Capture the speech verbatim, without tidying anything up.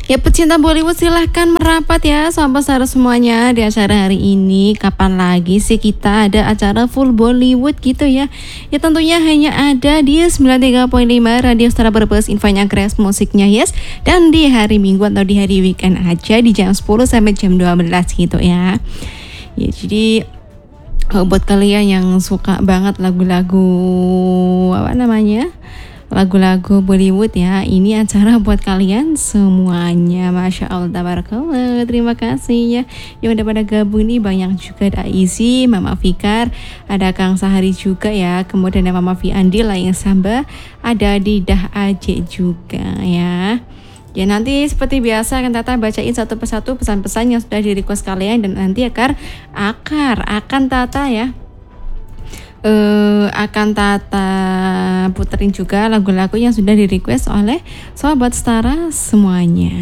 Ya pecinta Bollywood silahkan merapat ya sahabat Sara semuanya di acara hari ini. Kapan lagi sih kita ada acara full Bollywood gitu ya? Ya tentunya hanya ada di sembilan puluh tiga koma lima Radio Star Brebes, infonya Grace, musiknya Yes. Dan di hari Minggu atau di hari weekend aja di jam sepuluh sampai jam dua belas gitu ya. Ya jadi buat kalian yang suka banget lagu-lagu apa namanya? lagu-lagu Bollywood ya, ini acara buat kalian semuanya. Masya Allah, tabarakallah, terima kasih ya yang udah pada gabung nih. Banyak juga, ada Izzy, Mama Fikar, ada Kang Sahari juga ya, kemudian ada Mama Fiandi, Layang Samba, ada Didah Aje juga ya. Ya nanti seperti biasa akan Tata bacain satu persatu pesan-pesan yang sudah di request kalian, dan nanti akar akar akan Tata ya Uh, akan Tata puterin juga lagu-lagu yang sudah di request oleh sobat Stara semuanya.